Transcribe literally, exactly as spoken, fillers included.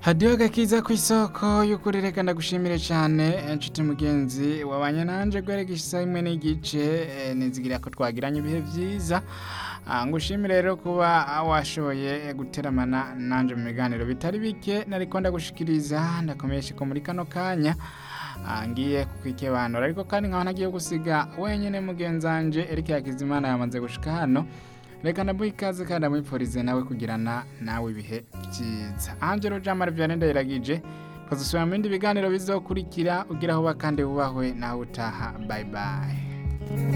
hadiyo gakiza ku isoko y'ukuri reka ndagushimire cyane inshuti mugenzi wabanye nanje gweregesha isaha imwe n'igice eh, nizigira ko twagiranye ibihe byiza. Ah, ngushimire rero kuba washoboye guteramana nanje mu biganiro bitari bike nariko ndagushikiriza ndakomeshe ko muri kano kanya. Ah, ngiye kukwikebanura ariko kandi nkaba nagiye gusiga wenyene mugenzanje Eric Hakizimana yamaze gushika hano. Reka ndabuha ikaze kandi ndamwipfurize nawe kugirana nawe ibihe byiza. Angelo Jamari Vianney ndayiragije twazosubira mu bindi biganiro bizokurikira ugira aho bakande wubahwe nawe utaha. Bye bye.